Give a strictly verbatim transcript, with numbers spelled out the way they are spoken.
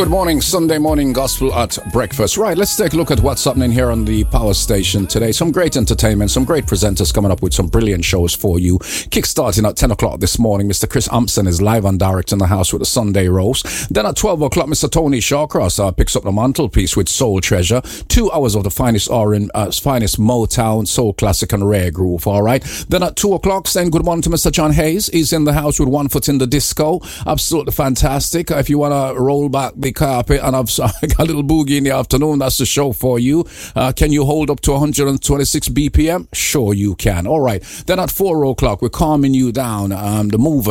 Good morning, Sunday morning gospel at breakfast. Right, let's take a look at what's happening here on the power station today. Some great entertainment, some great presenters coming up with some brilliant shows for you. Kickstarting at ten o'clock this morning, Mister Chris Ampson is live and direct in the house with a Sunday roast. Then at twelve o'clock, Mister Tony Shawcross uh, picks up the mantelpiece with Soul Treasure. Two hours of the finest R and uh, finest Motown, soul classic and rare groove, all right? Then at two o'clock, saying good morning to Mister John Hayes. He's in the house with One Foot in the Disco. Absolutely fantastic. If you want to roll back the carpet and I've got a little boogie in the afternoon, that's the show for you. Uh, can you hold up to one hundred twenty-six B P M? Sure you can. All right. Then at four o'clock, we're calming you down. Um, the Movers